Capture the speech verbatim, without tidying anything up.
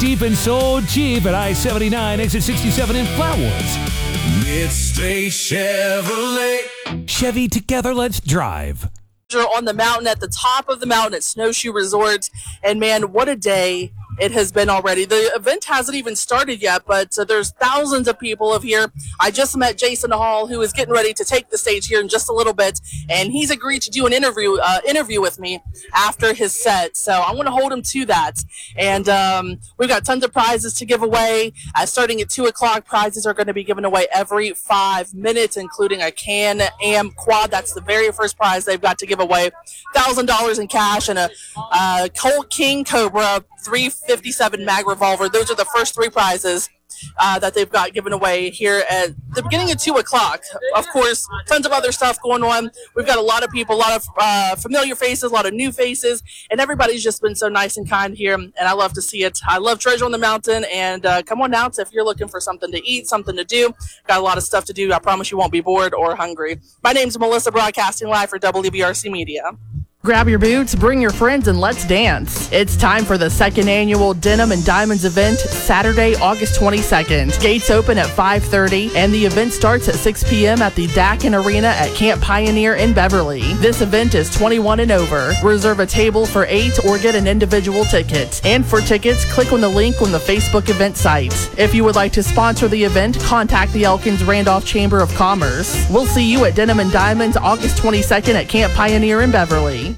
cheap and sold cheap at I seventy-nine, exit sixty-seven in Flatwoods. Midstate Chevrolet. Chevy, together, let's drive. On the mountain, at the top of the mountain at Snowshoe Resort, and man, what a day it has been already. The event hasn't even started yet, but uh, there's thousands of people of here. I just met Jason Hall, who is getting ready to take the stage here in just a little bit, and he's agreed to do an interview uh, interview with me after his set. So I'm going to hold him to that. And um, we've got tons of prizes to give away. Uh, starting at two o'clock, prizes are going to be given away every five minutes, including a Can-Am quad. That's the very first prize they've got to give away. one thousand dollars in cash and a uh, Colt King Cobra three fifty-seven mag revolver. Those are the first three prizes uh, that they've got given away here at the beginning of two o'clock. Of course, tons of other stuff going on. We've got a lot of people, a lot of uh, familiar faces, a lot of new faces, and everybody's just been so nice and kind here, and I love to see it. I love Treasure on the Mountain, and uh, come on out if you're looking for something to eat, something to do. Got a lot of stuff to do. I promise you won't be bored or hungry. My name's Melissa, broadcasting live for W B R C Media. Grab your boots, bring your friends, and let's dance. It's time for the second annual Denim and Diamonds event, Saturday, August twenty-second. Gates open at five thirty, and the event starts at six p.m. at the Dakin Arena at Camp Pioneer in Beverly. This event is twenty-one and over. Reserve a table for eight or get an individual ticket. And for tickets, click on the link on the Facebook event site. If you would like to sponsor the event, contact the Elkins Randolph Chamber of Commerce. We'll see you at Denim and Diamonds, August twenty-second at Camp Pioneer in Beverly.